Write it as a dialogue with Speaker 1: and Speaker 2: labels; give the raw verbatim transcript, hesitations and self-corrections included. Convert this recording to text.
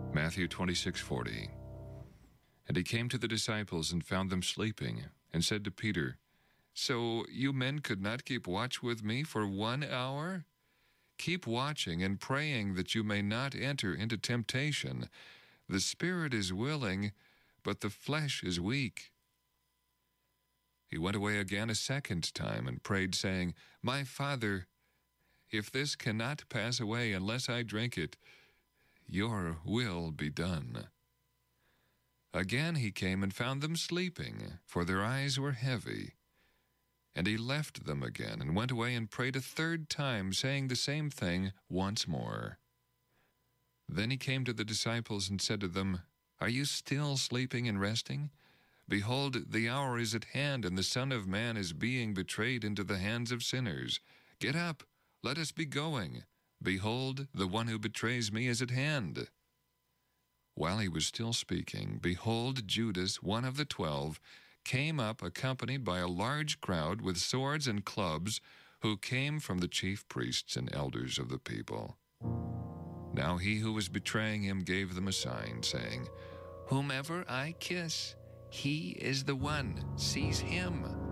Speaker 1: Matthew twenty-six forty. And he came to the disciples and found them sleeping, and said to Peter, So you men could not keep watch with me for one hour? Keep watching and praying that you may not enter into temptation. The spirit is willing, but the flesh is weak. He went away again a second time and prayed, saying, My Father, if this cannot pass away unless I drink it, your will be done. Again he came and found them sleeping, for their eyes were heavy. And he left them again and went away and prayed a third time, saying the same thing once more. Then he came to the disciples and said to them, Are you still sleeping and resting? Behold, the hour is at hand, and the Son of Man is being betrayed into the hands of sinners. Get up, let us be going. Behold, the one who betrays me is at hand. While he was still speaking, behold, Judas, one of the twelve, came up accompanied by a large crowd with swords and clubs, who came from the chief priests and elders of the people. Now he who was betraying him gave them a sign, saying, Whomever I kiss, he is the one. Seize him.